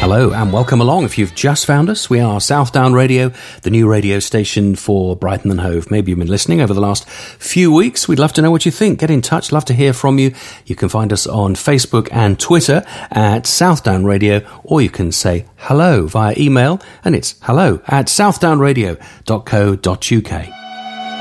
Hello and welcome along. If you've just found us, we are Southdown Radio, the new radio station for Brighton and Hove. Maybe you've been listening over the last few weeks. We'd love to know what you think. Get in touch. Love to hear from you. You can find us on Facebook and Twitter at Southdown Radio, or you can say hello via email, and it's hello@southdownradio.co.uk.